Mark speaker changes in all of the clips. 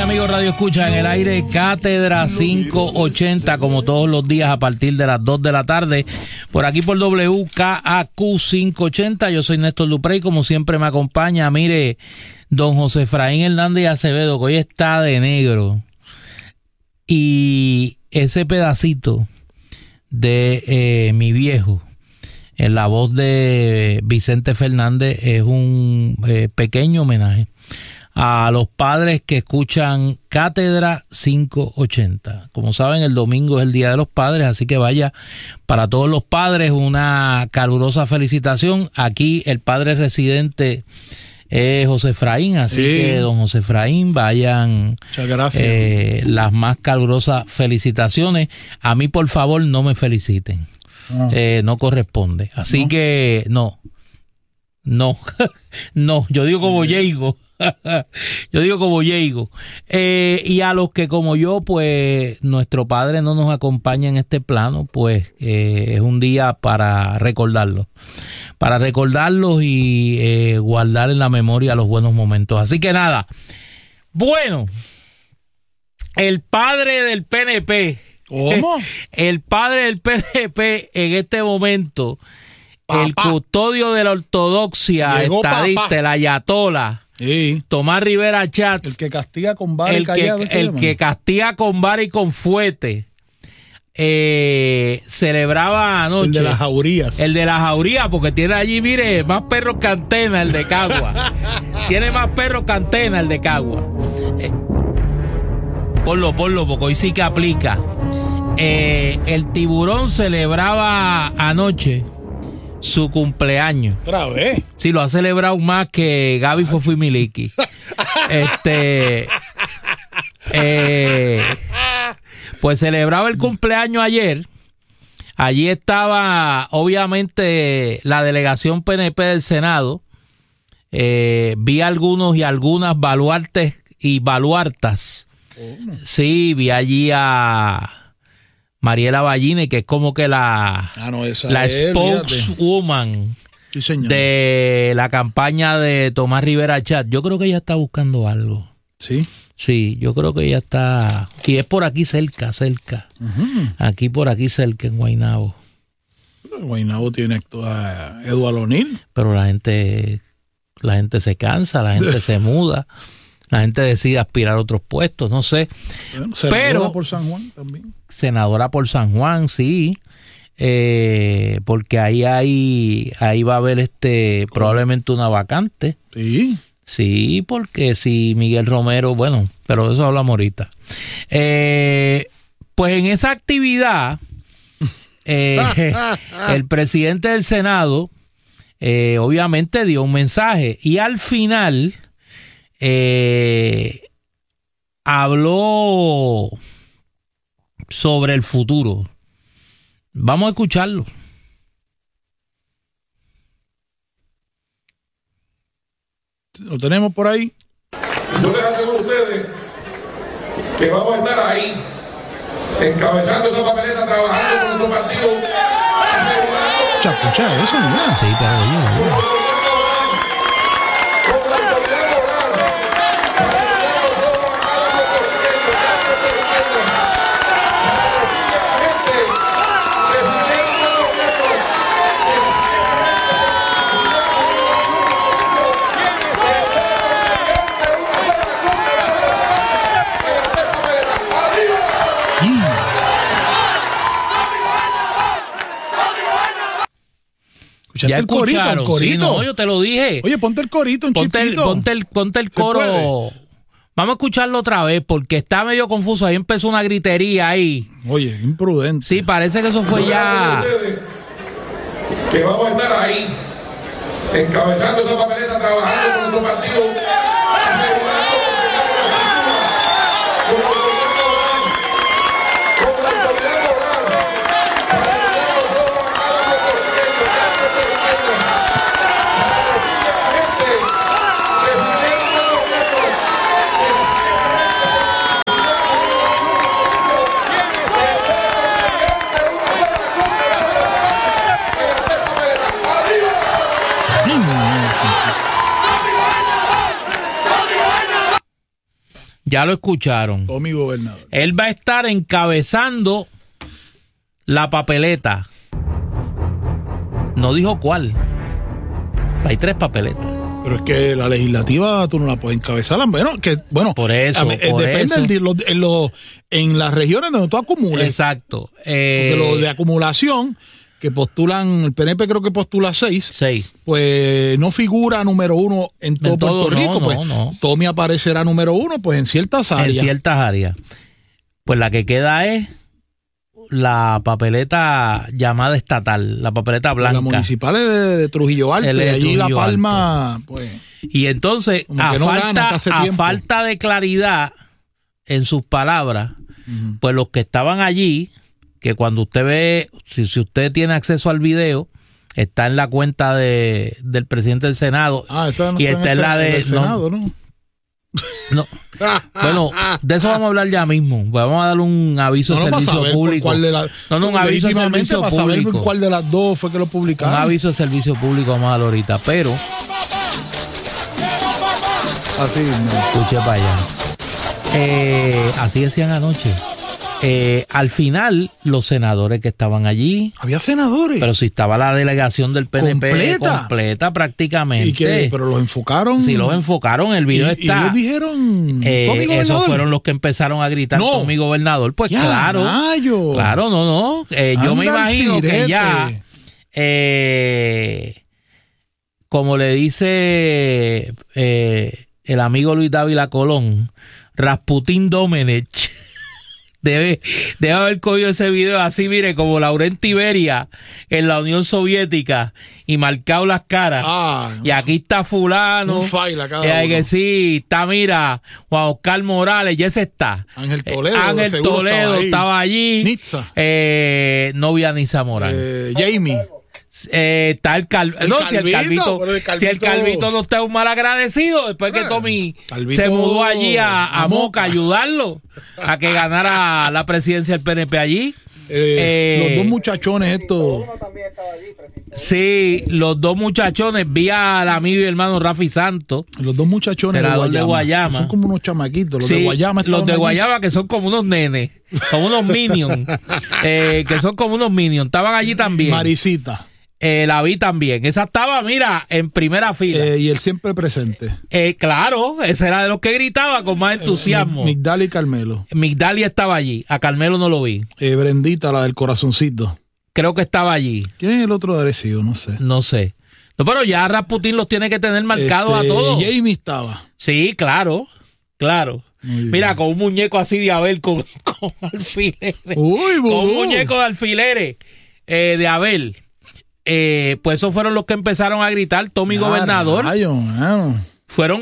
Speaker 1: amigos Radio Escucha, en el aire Cátedra 580, como todos los días a partir de las 2 de la tarde, por aquí por WKAQ 580. Yo soy Néstor Duprey y como siempre me acompaña, mire, don José Efraín Hernández Acevedo, que hoy está de negro. Y ese pedacito de mi viejo, en la voz de Vicente Fernández, es un pequeño homenaje a los padres que escuchan Cátedra 580. Como saben, el domingo es el Día de los Padres, así que vaya, para todos los padres una calurosa felicitación. Aquí el padre residente es José Efraín, así que don José Efraín, vayan.
Speaker 2: Muchas gracias.
Speaker 1: Las más calurosas felicitaciones. A mí, por favor, no me feliciten. No corresponde. Así que no, yo digo como Yeigo. Y a los que como yo, pues nuestro padre no nos acompaña en este plano, pues es un día para recordarlos y guardar en la memoria los buenos momentos. Así que nada, bueno, el padre del PNP.
Speaker 2: ¿Cómo?
Speaker 1: El padre del PNP en este momento, papá, el custodio de la ortodoxia estadista, el ayatola, sí, Tomás Rivera Chats,
Speaker 2: el que castiga con vara y callado,
Speaker 1: el que castiga con vara y con fuete, celebraba anoche.
Speaker 2: El de las jaurías.
Speaker 1: El de las jaurías, porque tiene allí, mire, más perros que Antena, el de Cagua. Tiene más perros que Antena, el de Cagua. Ponlo, porque hoy sí que aplica. El Tiburón celebraba anoche su cumpleaños.
Speaker 2: ¿Otra vez?
Speaker 1: Sí, lo ha celebrado más que Gaby Fofi Miliki. Pues celebraba el cumpleaños ayer. Allí estaba, obviamente, la delegación PNP del Senado. Vi algunos y algunas baluartes y baluartas. Sí, vi a Mariela Ballini, que es como que la spokeswoman, sí, de la campaña de Tomás Rivera Chats. Yo creo que ella está buscando algo.
Speaker 2: ¿Sí?
Speaker 1: Sí, yo creo que ella está... Y es por aquí cerca. Uh-huh. Aquí por aquí cerca, en Guaynabo.
Speaker 2: Guaynabo tiene a Eduardo O'Neill.
Speaker 1: Pero la gente se cansa, la gente se muda. La gente decide aspirar a otros puestos, no sé.
Speaker 2: Bueno, senadora por San Juan también.
Speaker 1: Senadora por San Juan, sí. Porque ahí va a haber probablemente una vacante.
Speaker 2: Sí.
Speaker 1: Sí, porque si Miguel Romero, bueno, pero de eso hablamos ahorita. Pues en esa actividad, el presidente del Senado obviamente dio un mensaje y al final habló sobre el futuro. Vamos a escucharlo.
Speaker 2: ¿Lo tenemos por ahí?
Speaker 3: Yo les aseguro a ustedes que vamos a estar ahí, encabezando esa papeleta, trabajando con nuestro partido.
Speaker 2: Escucha eso, ¿no?
Speaker 1: Sí, pero yo.
Speaker 2: Ya el corito.
Speaker 1: Sí, no, yo te lo dije.
Speaker 2: Oye, ponte el corito, un chipito.
Speaker 1: Ponte el coro. Vamos a escucharlo otra vez porque está medio confuso. Ahí empezó una gritería ahí.
Speaker 2: Oye, imprudente.
Speaker 1: Sí, parece que eso fue ya.
Speaker 3: Que vamos a estar ahí, encabezando esa papeleta, trabajando con nuestro partido.
Speaker 1: Ya lo escucharon.
Speaker 2: Tommy Gobernador.
Speaker 1: Él va a estar encabezando la papeleta. No dijo cuál. Hay 3 papeletas.
Speaker 2: Pero es que la legislativa tú no la puedes encabezar. Bueno,
Speaker 1: por eso.
Speaker 2: Depende en las regiones donde tú acumules.
Speaker 1: Exacto.
Speaker 2: Porque lo de acumulación, que postulan, el PNP creo que postula 6. Pues no figura número 1 en todo Puerto Rico. No. Tommy aparecerá número 1, pues en ciertas áreas.
Speaker 1: En ciertas áreas. Pues la que queda es la papeleta llamada estatal, la papeleta blanca. La
Speaker 2: municipal es de Trujillo Alto, de allí La Palma,
Speaker 1: Alto. Pues. Y entonces, a falta de claridad en sus palabras, pues los que estaban allí, que cuando usted ve, si usted tiene acceso al video, está en la cuenta del presidente del Senado.
Speaker 2: Esa no
Speaker 1: y está en la del
Speaker 2: Senado, ¿no?
Speaker 1: No. Bueno, de eso vamos a hablar ya mismo. Vamos a dar un aviso de servicio público. Un aviso de servicio
Speaker 2: para
Speaker 1: público.
Speaker 2: Saber cuál de las dos fue que lo publicaron.
Speaker 1: Un aviso de servicio público vamos a dar ahorita, pero
Speaker 2: así no.
Speaker 1: Escuche para allá. Así decían anoche. Al final, los senadores que estaban allí.
Speaker 2: Había senadores.
Speaker 1: Pero si estaba la delegación del PNP completa prácticamente.
Speaker 2: ¿Y qué? ¿Pero los enfocaron?
Speaker 1: Sí, los enfocaron. El video está.
Speaker 2: ¿Y ellos dijeron Tommy Gobernador?
Speaker 1: Esos fueron los que empezaron a gritar Tommy Gobernador. Pues
Speaker 2: ya,
Speaker 1: claro.
Speaker 2: Rayo.
Speaker 1: Claro, no. Yo me imagino que ya. Como le dice el amigo Luis Dávila Colón, Rasputín Domenech. Debe haber cogido ese video así, mire, como Laurent Tiberia en la Unión Soviética y marcado las caras. Y aquí está fulano.
Speaker 2: Un faila cada uno.
Speaker 1: Que sí, está, mira, Juan Oscar Morales, ya ese está.
Speaker 2: Ángel Toledo
Speaker 1: estaba allí.
Speaker 2: Nitza.
Speaker 1: No vi a Nitza Morales.
Speaker 2: Jamie.
Speaker 1: Está el Calvito. Si el Calvito no está un mal agradecido, después que Tommy
Speaker 2: Calvito
Speaker 1: se mudó allí a Moca a ayudarlo a que ganara la presidencia del PNP allí.
Speaker 2: Los dos muchachones estos.
Speaker 1: Sí, los dos muchachones. Vi al amigo y hermano Rafi Santos.
Speaker 2: Los dos muchachones
Speaker 1: de Guayama.
Speaker 2: Son como unos chamaquitos. Los de Guayama.
Speaker 1: Los de Guayama que son como unos nenes, como unos minions. Que son como unos minions. Estaban allí también.
Speaker 2: Marisita.
Speaker 1: La vi también. Esa estaba, mira, en primera fila.
Speaker 2: Y él siempre presente.
Speaker 1: Claro, ese era de los que gritaba con más entusiasmo.
Speaker 2: Migdalia y Carmelo.
Speaker 1: Migdalia estaba allí. A Carmelo no lo vi.
Speaker 2: Brendita, la del corazoncito.
Speaker 1: Creo que estaba allí.
Speaker 2: ¿Quién es el otro de Arecibo? No sé.
Speaker 1: No, pero ya Rasputín los tiene que tener marcados a todos.
Speaker 2: Jamie estaba.
Speaker 1: Sí, claro. Mira, con un muñeco así de Abel con alfileres.
Speaker 2: Uy,
Speaker 1: con un muñeco de alfileres de Abel. Pues esos fueron los que empezaron a gritar Tommy Gobernador. Fueron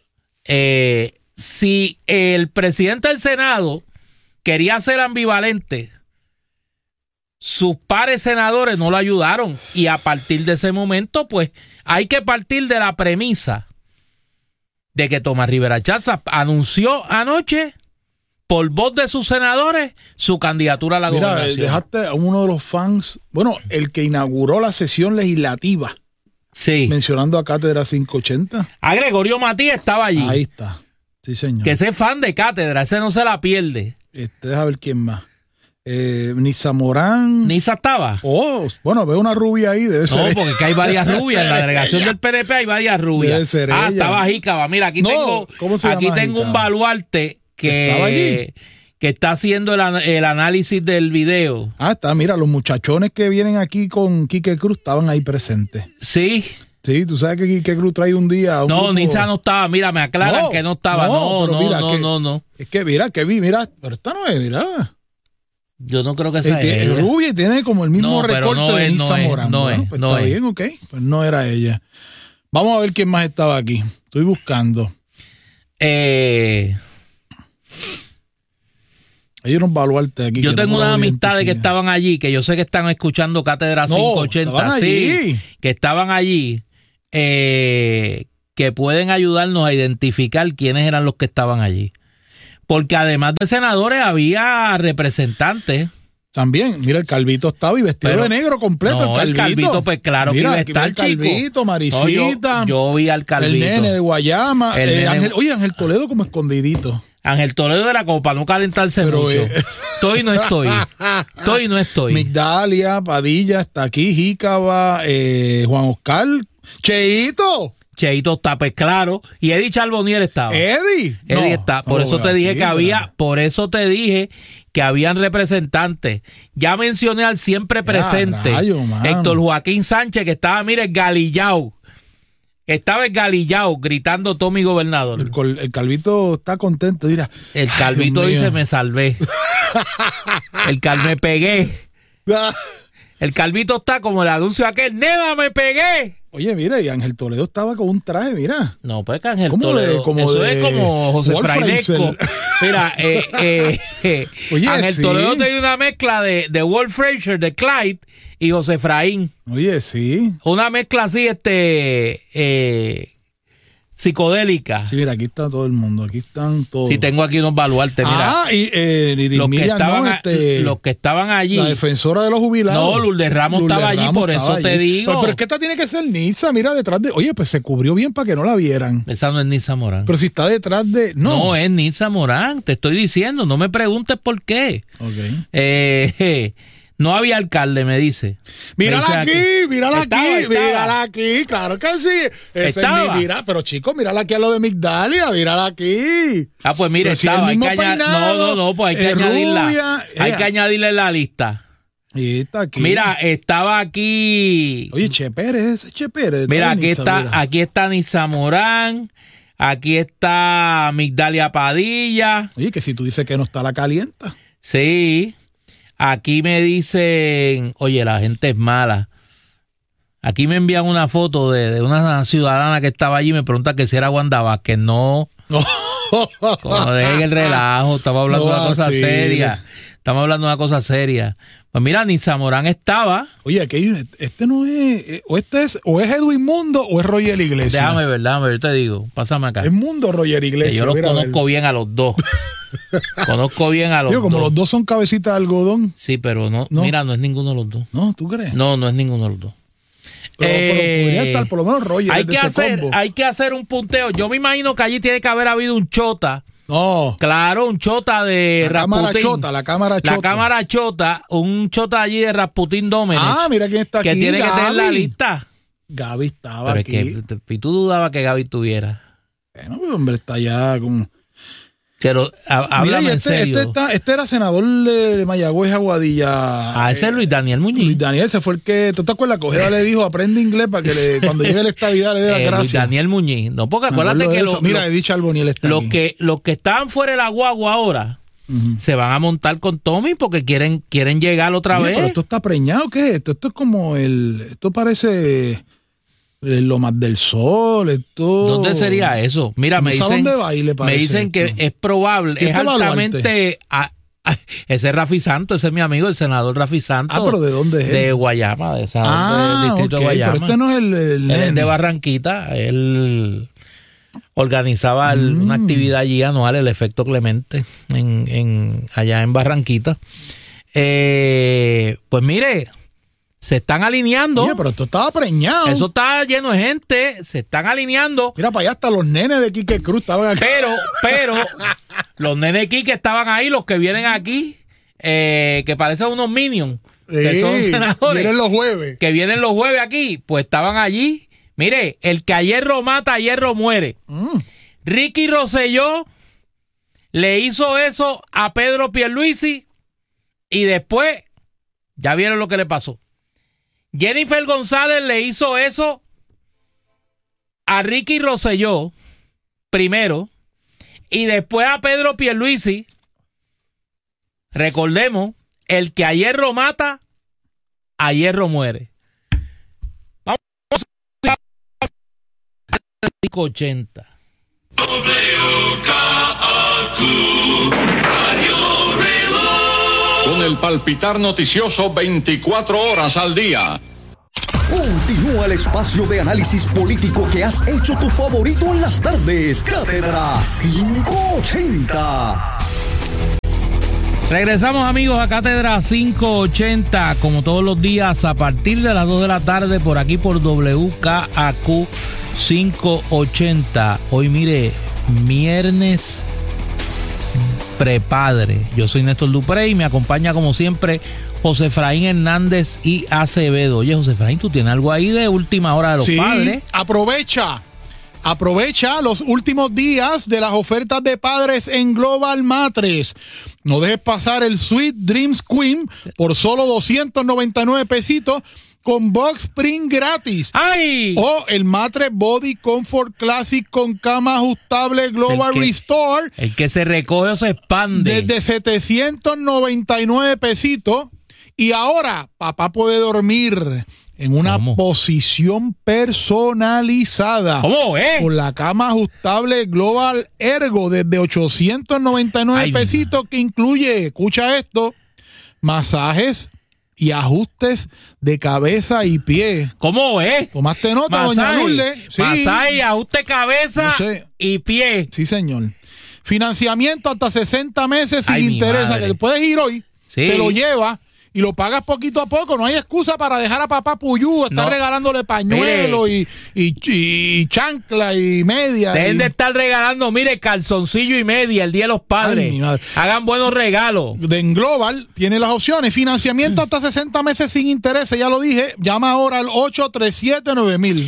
Speaker 1: si el presidente del Senado quería ser ambivalente, sus pares senadores no lo ayudaron, y a partir de ese momento pues hay que partir de la premisa de que Tomás Rivera Chatz anunció anoche por voz de sus senadores su candidatura a la gobernación.
Speaker 2: Dejaste a uno de los fans, el que inauguró la sesión legislativa, mencionando a Cátedra 580.
Speaker 1: A Gregorio Matías estaba allí.
Speaker 2: Ahí está, sí señor.
Speaker 1: Que ese fan de Cátedra, ese no se la pierde.
Speaker 2: Deja ver quién más. Nitza Morán.
Speaker 1: ¿Nitza estaba?
Speaker 2: Veo una rubia ahí, debe ser.
Speaker 1: No, porque es que hay varias rubias. En la delegación del PNP hay varias rubias.
Speaker 2: Debe ser ella.
Speaker 1: Estaba Jícaba. Mira, aquí tengo un baluarte que está haciendo el análisis del video.
Speaker 2: Mira, los muchachones que vienen aquí con Quique Cruz estaban ahí presentes.
Speaker 1: Sí,
Speaker 2: tú sabes que Quique Cruz trae un día.
Speaker 1: Nitza no estaba. Mira, me aclaran que no estaba. No.
Speaker 2: Es que mira, pero esta no es, mira.
Speaker 1: Yo no creo que sea ella.
Speaker 2: Es rubia y tiene como el mismo recorte de Nitza Morán. Está bien, ok. Pues no era ella. Vamos a ver quién más estaba aquí. Estoy buscando.
Speaker 1: Hay
Speaker 2: unos baluartes aquí.
Speaker 1: Yo tengo unas amistades que estaban allí, que yo sé que están escuchando Cátedra 580. Sí, que estaban allí, que pueden ayudarnos a identificar quiénes eran los que estaban allí. Porque además de senadores había representantes.
Speaker 2: También, mira, el Calvito estaba y vestido de negro completo.
Speaker 1: El Calvito, pues claro, mira, que iba a estar,
Speaker 2: el Calvito, Marisita.
Speaker 1: Yo vi al Calvito.
Speaker 2: El nene de Guayama. Ángel Toledo como escondidito.
Speaker 1: Ángel Toledo era como para no calentarse mucho. Estoy, no estoy. Estoy, no estoy.
Speaker 2: Migdalia, Padilla, está aquí, Jícaba, Juan Oscar, Cheito
Speaker 1: está, pues claro. Y Eddie Charbonnier estaba.
Speaker 2: Eddie
Speaker 1: está. Por eso te dije que habían representantes. Ya mencioné al siempre presente. Héctor Joaquín Sánchez, que estaba, mire, galillao. Estaba galillao gritando Tommy Gobernador.
Speaker 2: El Calvito está contento, dirá.
Speaker 1: El Calvito dice, me salvé. Me pegué. El Calvito está como el anuncio aquel, ¡Neva, me pegué!
Speaker 2: Oye, mira, y Ángel Toledo estaba con un traje, mira.
Speaker 1: No, pues que Ángel Toledo, eso es como José Frainesco. Mira, oye, Ángel Toledo tenía una mezcla de Walt Frazier, de Clyde y José Efraín.
Speaker 2: Oye, sí.
Speaker 1: Una mezcla así, psicodélica.
Speaker 2: Sí, mira, aquí está todo el mundo, aquí están todos.
Speaker 1: Sí, tengo aquí unos baluartes, mira. Los que estaban allí.
Speaker 2: La defensora de los jubilados.
Speaker 1: No, Lourdes Ramos estaba allí, por eso te digo.
Speaker 2: Pero es que esta tiene que ser Nitza, mira, detrás de... Oye, pues se cubrió bien para que no la vieran.
Speaker 1: Esa no es Nitza Morán.
Speaker 2: Pero si está detrás de...
Speaker 1: No es Nitza Morán, te estoy diciendo, no me preguntes por qué.
Speaker 2: Ok.
Speaker 1: No había alcalde, me dice.
Speaker 2: Mírala aquí, claro que sí. Mira, pero chicos, mírala aquí a lo de Migdalia, mírala aquí.
Speaker 1: Pues mira, estaba. Hay que pues hay que añadirla. Hay que añadirle la lista.
Speaker 2: Y está aquí.
Speaker 1: Mira, estaba aquí.
Speaker 2: Oye, Che Pérez.
Speaker 1: Mira, aquí está Nitza Morán. Aquí está Migdalia Padilla.
Speaker 2: Oye, que si tú dices que no está, la calienta.
Speaker 1: Sí. Aquí me dicen, oye, la gente es mala. Aquí me envían una foto de una ciudadana que estaba allí y me pregunta que si era Wanda Vázquez. No. No dejen el relajo, estamos hablando de una cosa seria. Estamos hablando de una cosa seria. Pues mira, Nitza Morán estaba.
Speaker 2: Oye, aquí este no es, o es Edwin Mundo o es Roger Iglesias.
Speaker 1: Déjame ver, yo te digo, pásame acá.
Speaker 2: Es Mundo Roger Iglesias.
Speaker 1: Que yo los conozco bien a los dos. Conozco bien a los dos.
Speaker 2: Como los dos son cabecitas de algodón.
Speaker 1: Sí, pero no, mira, no es ninguno de los dos.
Speaker 2: ¿No? ¿Tú crees?
Speaker 1: No es ninguno de los dos.
Speaker 2: Pero podría estar por lo menos Roger.
Speaker 1: Hay que hacer un punteo. Yo me imagino que allí tiene que haber habido un chota.
Speaker 2: No.
Speaker 1: Claro, un chota de Rasputín.
Speaker 2: La cámara chota.
Speaker 1: Un chota allí de Rasputín Domenech.
Speaker 2: Mira quién está aquí.
Speaker 1: Que tiene que tener la lista.
Speaker 2: Gaby estaba
Speaker 1: pero
Speaker 2: aquí.
Speaker 1: Es que, y tú dudabas que Gaby estuviera.
Speaker 2: Bueno, pues hombre, está ya como...
Speaker 1: Pero háblame en serio.
Speaker 2: Este era senador de Mayagüez, Aguadilla.
Speaker 1: Ese es Luis Daniel Muñiz.
Speaker 2: Luis Daniel, ese fue el que, ¿tú te acuerdas? Cogeda le dijo, aprende inglés para que cuando llegue la estadidad le dé la gracia.
Speaker 1: Luis Daniel Muñiz. No, porque acuérdate que
Speaker 2: mira, Edith Charbonnier está aquí.
Speaker 1: Los que estaban fuera de la guagua ahora se van a montar con Tommy porque quieren llegar otra vez.
Speaker 2: Pero esto está preñado, ¿qué es esto? Esto es como esto parece... Lomas del Sol, esto...
Speaker 1: ¿Dónde sería eso? Mira, me dicen que es probable, es altamente... ese es Rafi Santos, ese es mi amigo, el senador Rafi Santos.
Speaker 2: ¿Pero de dónde es?
Speaker 1: De Guayama, del distrito de Guayama.
Speaker 2: Pero este no es el
Speaker 1: él es de Barranquita, él organizaba una actividad allí anual, el Efecto Clemente, allá en Barranquita. Pues mire... Se están alineando.
Speaker 2: Oye, pero esto estaba preñado.
Speaker 1: Eso está lleno de gente. Se están alineando.
Speaker 2: Mira, para allá hasta los nenes de Quique Cruz estaban aquí.
Speaker 1: Pero los nenes de Quique estaban ahí, los que vienen aquí, que parecen unos minions, que son senadores.
Speaker 2: Vienen los jueves.
Speaker 1: Que vienen los jueves aquí, pues estaban allí. Mire, el que a hierro mata, a hierro muere. Ricky Rosselló le hizo eso a Pedro Pierluisi y después, ya vieron lo que le pasó. Jennifer González le hizo eso a Ricky Rosselló primero y después a Pedro Pierluisi. Recordemos, el que a hierro mata, a hierro muere. Vamos a 580.
Speaker 4: Con el palpitar noticioso 24 horas al día.
Speaker 5: Continúa el espacio de análisis político que has hecho tu favorito en las tardes. Cátedra 580.
Speaker 1: Regresamos, amigos, a Cátedra 580, como todos los días a partir de las 2 de la tarde por aquí por WKAQ 580. Hoy, mire, viernes Prepadre. Yo soy Néstor Duprey y me acompaña como siempre José Efraín Hernández y Acevedo. Oye, José Efraín, ¿tú tienes algo ahí de última hora de los padres?
Speaker 2: Aprovecha los últimos días de las ofertas de padres en Global Mattress. No dejes pasar el Sweet Dreams Queen por solo 299 pesitos con Box Spring gratis.
Speaker 1: ¡Ay!
Speaker 2: O el Mattress Body Comfort Classic con cama ajustable Global Restore.
Speaker 1: El que se recoge o se expande.
Speaker 2: Desde 799 pesitos. Y ahora, papá puede dormir en una posición personalizada.
Speaker 1: ¿Cómo,
Speaker 2: con la cama ajustable Global Ergo desde 899 pesitos, que incluye, escucha esto, masajes y ajustes de cabeza y pie.
Speaker 1: ¿Cómo es?
Speaker 2: ¿Tomaste nota, doña Lourdes?
Speaker 1: Sí. Masaje, ajuste cabeza y pie.
Speaker 2: Sí, señor. Financiamiento hasta 60 meses sin interés. Que te puedes ir hoy, te lo llevas y lo pagas poquito a poco. No hay excusa para dejar a papá Puyú, estar regalándole pañuelos y chancla y media.
Speaker 1: Dejen de estar regalando, calzoncillo y media el Día de los Padres. Hagan buenos regalos.
Speaker 2: En Global tiene las opciones. Financiamiento hasta 60 meses sin interés, ya lo dije. Llama ahora al 837-9000.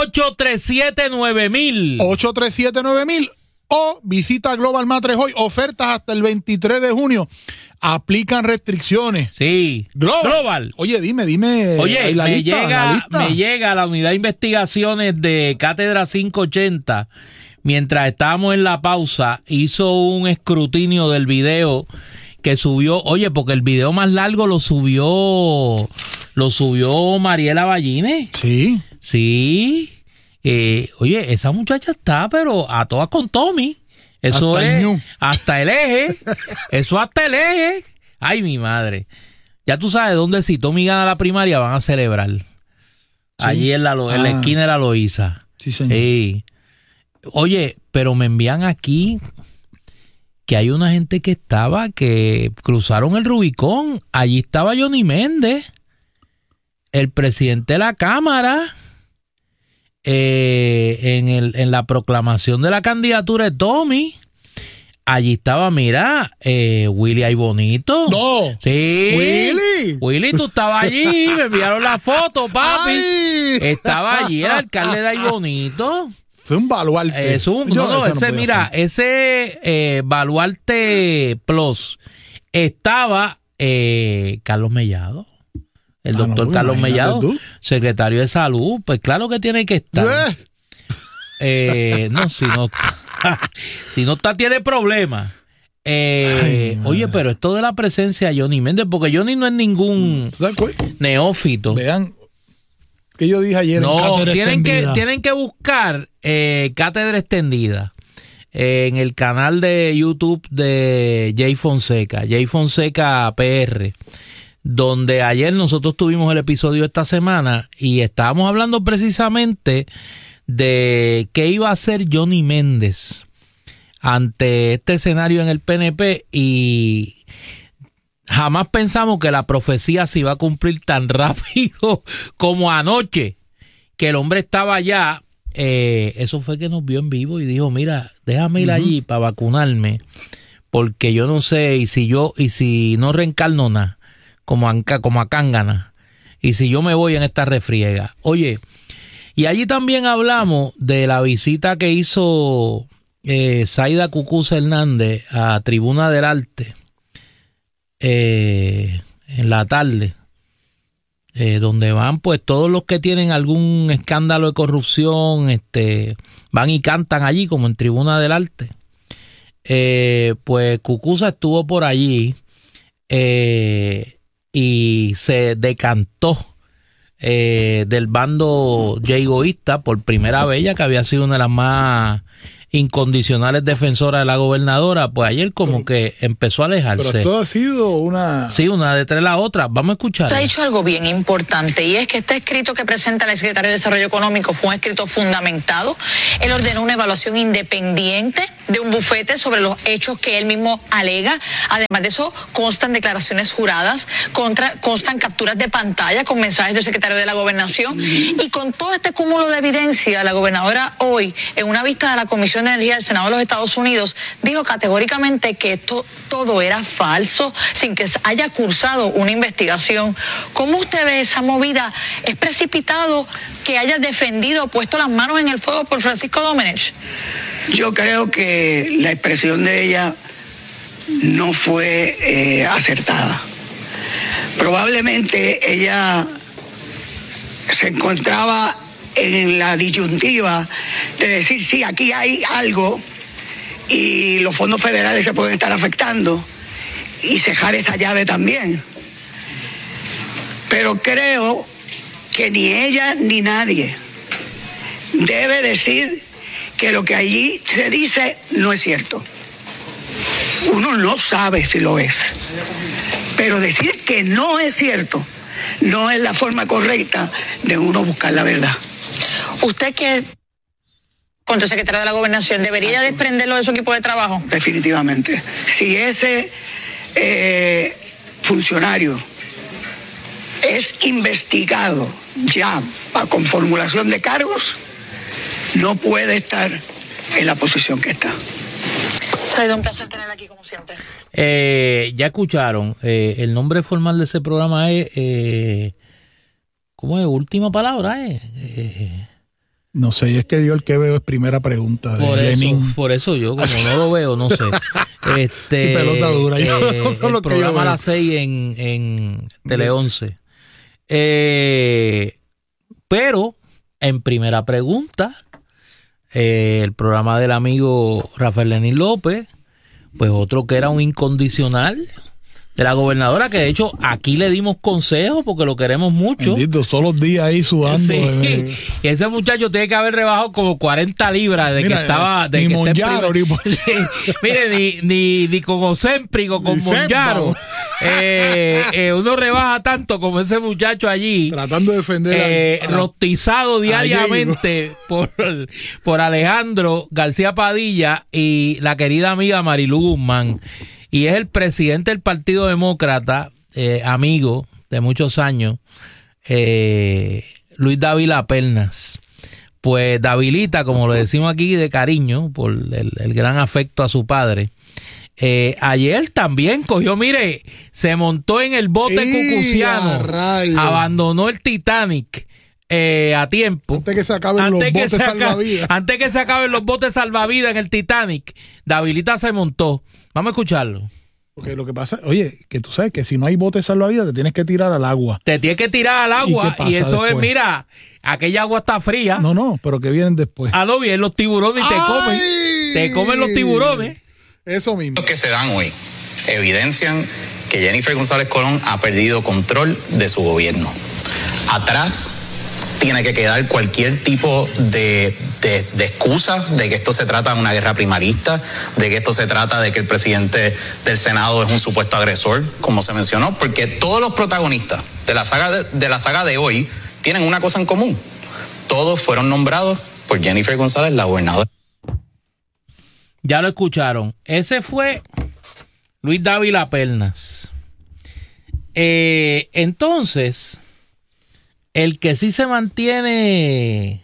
Speaker 1: 837-9000.
Speaker 2: 837-9000. O visita Global Mattress hoy. Ofertas hasta el 23 de junio. Aplican restricciones.
Speaker 1: Sí. Global.
Speaker 2: Oye, dime.
Speaker 1: Oye, me llega la unidad de investigaciones de Cátedra 580. Mientras estábamos en la pausa, hizo un escrutinio del video que subió. Oye, porque el video más largo lo subió Mariela Ballines.
Speaker 2: Sí.
Speaker 1: Sí. Oye, esa muchacha está, pero a todas con Tommy. Eso es hasta el eje. Eso hasta el eje. Ay, mi madre. Ya tú sabes dónde, si Tommy gana la primaria, van a celebrar. Sí. Allí en la esquina de la Loíza.
Speaker 2: Sí, señor.
Speaker 1: Oye, pero me envían aquí que hay una gente que cruzaron el Rubicón. Allí estaba Johnny Méndez, el presidente de la Cámara. En la proclamación de la candidatura de Tommy, allí estaba, Willy ahí bonito.
Speaker 2: No.
Speaker 1: Sí. Willy, tú estabas allí, me enviaron la foto, papi. Ay. Estaba allí el alcalde de ahí bonito.
Speaker 2: Fue un baluarte.
Speaker 1: Ese baluarte plus estaba Carlos Mellado. El doctor Carlos Mellado, secretario de Salud, pues claro que tiene que estar. Si no está, tiene problemas. Oye, pero esto de la presencia de Johnny Méndez, porque Johnny no es ningún neófito.
Speaker 2: Vean que yo dije ayer.
Speaker 1: No, tienen que buscar Cátedra Extendida en el canal de YouTube de Jay Fonseca PR. Donde ayer nosotros tuvimos el episodio esta semana y estábamos hablando precisamente de qué iba a hacer Johnny Méndez ante este escenario en el PNP, y jamás pensamos que la profecía se iba a cumplir tan rápido como anoche, que el hombre estaba allá. Eso fue que nos vio en vivo y dijo, déjame ir allí para vacunarme, porque yo no sé, y si no reencarno nada, como a cángana, y si yo me voy en esta refriega. Oye, y allí también hablamos de la visita que hizo Zaida Cucuza Hernández a Tribuna del Arte en la tarde, donde van pues todos los que tienen algún escándalo de corrupción, van y cantan allí como en Tribuna del Arte. Pues Cucuza estuvo por allí y se decantó del bando yegoísta por primera vez, ya que había sido una de las más incondicionales defensoras de la gobernadora, pues ayer que empezó a alejarse.
Speaker 2: Pero esto ha sido una...
Speaker 1: Sí, una detrás de la otra. Vamos a escuchar.
Speaker 6: Usted ha dicho algo bien importante, y es que este escrito que presenta el secretario de Desarrollo Económico fue un escrito fundamentado. Él ordenó una evaluación independiente de un bufete sobre los hechos que él mismo alega. Además de eso, constan declaraciones juradas, constan capturas de pantalla con mensajes del secretario de la Gobernación, y con todo este cúmulo de evidencia, la gobernadora hoy, en una vista de la Comisión Comisión de Energía del Senado de los Estados Unidos, dijo categóricamente que esto todo era falso, sin que haya cursado una investigación. ¿Cómo usted ve esa movida? ¿Es precipitado que haya defendido, puesto las manos en el fuego por Francisco Domenech?
Speaker 7: Yo creo que la expresión de ella no fue acertada. Probablemente ella se encontraba en la disyuntiva de decir, sí, aquí hay algo y los fondos federales se pueden estar afectando y cejar esa llave también. Pero creo que ni ella ni nadie debe decir que lo que allí se dice no es cierto. Uno no sabe si lo es. Pero decir que no es cierto no es la forma correcta de uno buscar la verdad.
Speaker 6: Usted que es contrasecretario de la Gobernación, ¿debería desprenderlo de su equipo de trabajo?
Speaker 7: Definitivamente. Si ese funcionario es investigado ya con formulación de cargos, no puede estar en la posición que está.
Speaker 6: Ha sido un placer tenerla aquí como siempre.
Speaker 1: Ya escucharon, el nombre formal de ese programa es, ¿cómo es? Última palabra,
Speaker 2: No sé, es que yo el que veo es primera pregunta de Lenin.
Speaker 1: Por eso yo, como no lo veo, no sé.
Speaker 2: Y pelota dura.
Speaker 1: El programa a las 6 en Tele 11. Pero, en primera pregunta, el programa del amigo Rafael Lenín López, pues otro que era un incondicional de la gobernadora, que de hecho aquí le dimos consejos porque lo queremos mucho.
Speaker 2: Bendito, todos los días ahí sudando.
Speaker 1: Sí. Y ese muchacho tiene que haber rebajado como 40 libras de que estaba... De
Speaker 2: ni
Speaker 1: que
Speaker 2: Monjaro,
Speaker 1: mire, ni con Ozempic con Monjaro. Uno rebaja tanto como ese muchacho allí.
Speaker 2: Tratando de defender
Speaker 1: rostizado diariamente por Alejandro García Padilla y la querida amiga Marilú Guzmán. Y es el presidente del Partido Demócrata, amigo de muchos años, Luis Dávila Pernas. Pues Davilita, como lo decimos aquí de cariño, por el gran afecto a su padre, ayer también cogió, mire, se montó en el bote cucuciano, abandonó el Titanic a tiempo.
Speaker 2: Antes que se acaben los botes salvavidas.
Speaker 1: Antes que se acaben los botes salvavidas en el Titanic, Davilita se montó. Vamos a escucharlo.
Speaker 2: Porque lo que pasa, oye, que tú sabes que si no hay botes salvavidas te tienes que tirar al agua.
Speaker 1: Te tienes que tirar al agua y eso después? Es, mira, aquella agua está fría.
Speaker 2: No, pero que vienen después.
Speaker 1: No, vienen los tiburones y te comen. Te comen los tiburones.
Speaker 2: Eso mismo.
Speaker 8: Los que se dan hoy evidencian que Jennifer González Colón ha perdido control de su gobierno. Atrás tiene que quedar cualquier tipo de excusa de que esto se trata de una guerra primarista, de que esto se trata de que el presidente del Senado es un supuesto agresor, como se mencionó, porque todos los protagonistas de la saga de hoy tienen una cosa en común. Todos fueron nombrados por Jennifer González, la gobernadora.
Speaker 1: Ya lo escucharon. Ese fue Luis Dávila Pernas. Entonces, el que sí se mantiene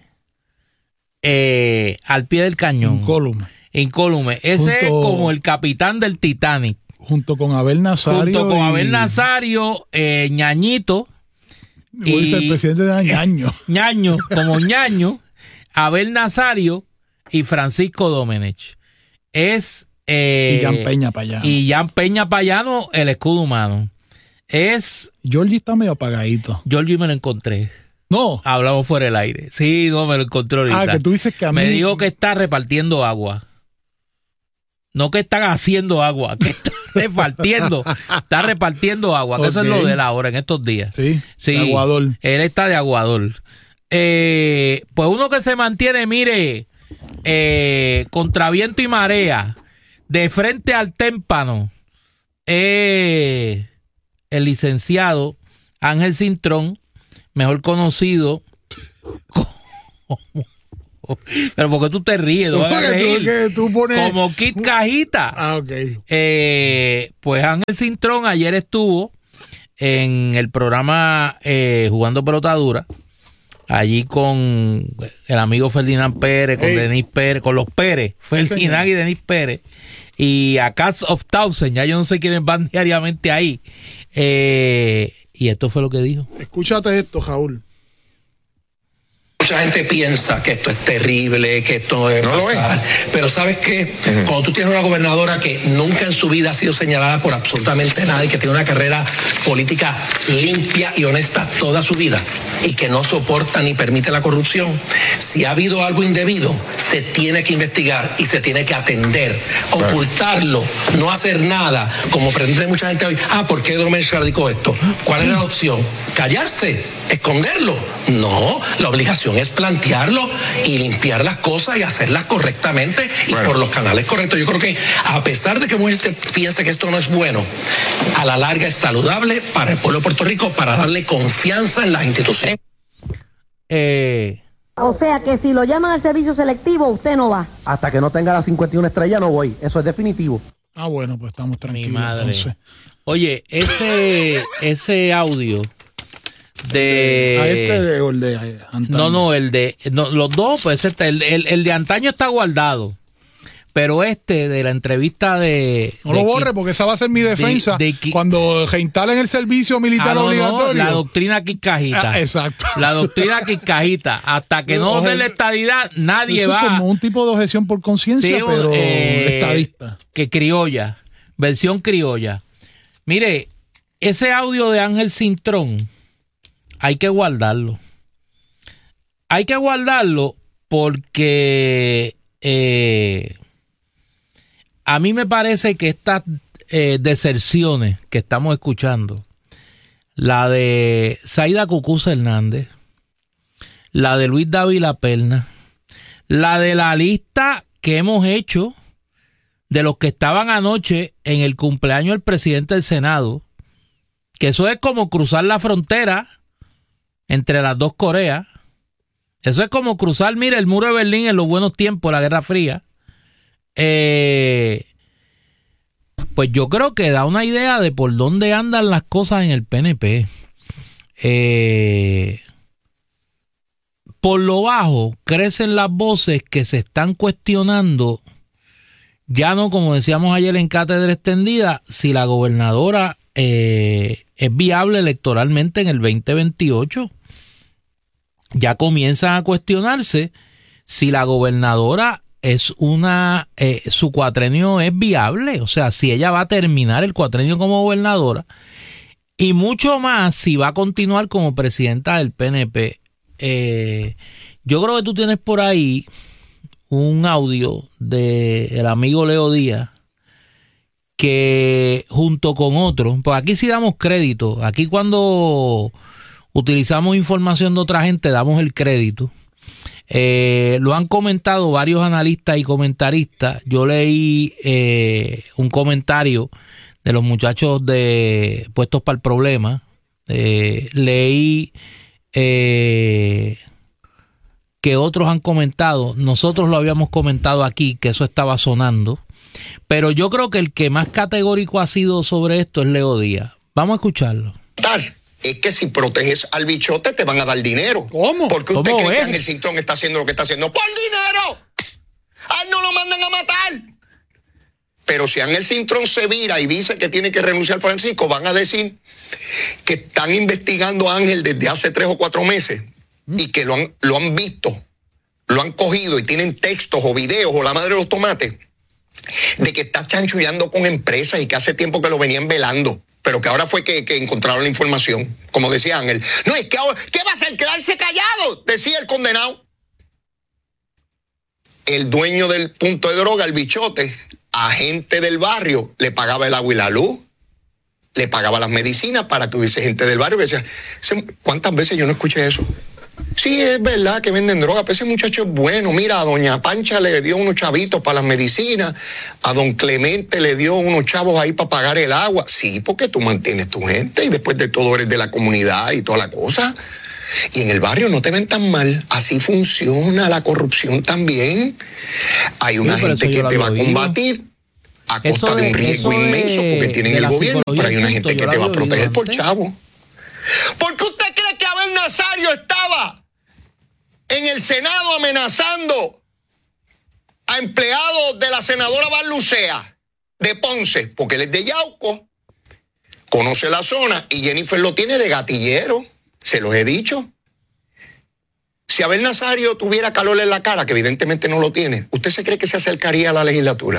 Speaker 1: al pie del cañón. Incólume. Ese es como el capitán del Titanic.
Speaker 2: Junto con Abel
Speaker 1: Nazario. Ñañito.
Speaker 2: Y el presidente de Ñaño.
Speaker 1: Como Ñaño. Abel Nazario y Francisco Domenech. Es
Speaker 2: y Jan Peña Payano.
Speaker 1: Y Jan Peña Payano, el escudo humano.
Speaker 2: Georgie está medio apagadito.
Speaker 1: Georgie me lo encontré.
Speaker 2: No.
Speaker 1: Hablamos fuera del aire. Sí, no, me lo encontré ahorita.
Speaker 2: Que tú dices que a mí...
Speaker 1: Me dijo que está repartiendo agua. No que están haciendo agua, que está repartiendo. Está repartiendo agua, que eso es lo de la hora en estos días.
Speaker 2: Sí,
Speaker 1: de
Speaker 2: aguador.
Speaker 1: Él está de aguador. Pues uno que se mantiene, mire, contra viento y marea, de frente al témpano, el licenciado Ángel Cintrón, mejor conocido como... Pero porque tú te ríes, no vas a reír.
Speaker 2: Tú pones...
Speaker 1: Como Kit Cajita.
Speaker 2: Ok.
Speaker 1: Pues Ángel Cintrón ayer estuvo en el programa Jugando Pelota Dura allí con el amigo Ferdinand Pérez, con Denis Pérez, con los Pérez, Ferdinand y Denis Pérez, y a Cats of Thousand, ya yo no sé quiénes van diariamente ahí. Y esto fue lo que dijo.
Speaker 2: Escúchate esto, Raúl.
Speaker 9: Mucha gente piensa que esto es terrible, que esto no debe pasar, pero ¿sabes qué? Cuando tú tienes una gobernadora que nunca en su vida ha sido señalada por absolutamente nadie, que tiene una carrera política limpia y honesta toda su vida y que no soporta ni permite la corrupción, si ha habido algo indebido, se tiene que investigar y se tiene que atender. Ocultarlo, no hacer nada, como pretende mucha gente hoy. ¿Por qué Domínguez radicó esto? ¿Cuál era la opción? ¿Callarse? ¿Esconderlo? No, la obligación es plantearlo y limpiar las cosas y hacerlas correctamente y por los canales correctos. Yo creo que a pesar de que mucha gente piense que esto no es bueno, a la larga es saludable para el pueblo de Puerto Rico, para darle confianza en las instituciones.
Speaker 10: O sea que si lo llaman al servicio selectivo, usted no va.
Speaker 11: Hasta que no tenga las 51 estrellas no voy, eso es definitivo.
Speaker 2: Bueno, pues estamos tranquilos.
Speaker 1: Mi madre.
Speaker 2: Entonces.
Speaker 1: Oye, ese audio los dos, pues el de antaño está guardado, pero de la entrevista
Speaker 2: no lo borre, porque esa va a ser mi defensa cuando reinstalen el servicio militar obligatorio.
Speaker 1: La doctrina quiscajita.
Speaker 2: Exacto.
Speaker 1: La doctrina quiscajita. Hasta que no den la estadidad, nadie va.
Speaker 2: Es como un tipo de objeción por conciencia, pero estadista.
Speaker 1: Que criolla, versión criolla. Mire, ese audio de Ángel Cintrón hay que guardarlo. Hay que guardarlo porque a mí me parece que estas deserciones que estamos escuchando, la de Zaida Cucuza Hernández, la de Luis Dávila Perna, la de la lista que hemos hecho de los que estaban anoche en el cumpleaños del presidente del Senado, que eso es como cruzar la frontera entre las dos Coreas. Eso es como cruzar, mira, el muro de Berlín en los buenos tiempos, la Guerra Fría. Pues yo creo que da una idea de por dónde andan las cosas en el PNP. Por lo bajo crecen las voces que se están cuestionando, ya no, como decíamos ayer en Cátedra Extendida, si la gobernadora es viable electoralmente en el 2028. Ya comienzan a cuestionarse si la gobernadora es su cuatrenio es viable, o sea, si ella va a terminar el cuatrenio como gobernadora, y mucho más si va a continuar como presidenta del PNP. Yo creo que tú tienes por ahí un audio del amigo Leo Díaz, que junto con otros, pues aquí sí damos crédito, aquí cuando utilizamos información de otra gente damos el crédito. Lo han comentado varios analistas y comentaristas. Yo leí un comentario de los muchachos de Puestos para el Problema. Leí que otros han comentado. Nosotros lo habíamos comentado aquí, que eso estaba sonando. Pero yo creo que el que más categórico ha sido sobre esto es Leo Díaz. Vamos a escucharlo.
Speaker 12: Es que si proteges al bichote te van a dar dinero.
Speaker 2: ¿Cómo?
Speaker 12: Porque usted cree que Ángel Cintrón está haciendo lo que está haciendo por dinero. A él no lo mandan a matar. Pero si Ángel Cintrón se vira y dice que tiene que renunciar Francisco, van a decir que están investigando a Ángel desde hace 3 o 4 meses y que lo han visto, lo han cogido y tienen textos o videos o la madre de los tomates de que está chanchullando con empresas y que hace tiempo que lo venían velando. Pero que ahora fue que encontraron la información, como decía Ángel. No, es que ahora, ¿qué va a hacer? ¿Quedarse callado? Decía el condenado. El dueño del punto de droga, el bichote, a gente del barrio, le pagaba el agua y la luz, le pagaba las medicinas para que hubiese gente del barrio que decía, ¿cuántas veces yo no escuché eso? Sí, es verdad que venden droga, pero ese muchacho es bueno. Mira, a doña Pancha le dio unos chavitos para las medicinas, a don Clemente le dio unos chavos ahí para pagar el agua. Sí, porque tú mantienes tu gente y después de todo eres de la comunidad y toda la cosa. Y en el barrio no te ven tan mal. Así funciona la corrupción también. Hay una gente que te va a combatir a costa de un riesgo inmenso porque tienen el gobierno, pero hay una gente que te va a proteger por chavo. ¿Por qué usted cree que Abel Nazario estaba en el Senado amenazando a empleados de la senadora Barlucea de Ponce, porque él es de Yauco, conoce la zona y Jennifer lo tiene de gatillero, se los he dicho. Si Abel Nazario tuviera calor en la cara, que evidentemente no lo tiene, ¿usted se cree que se acercaría a la legislatura?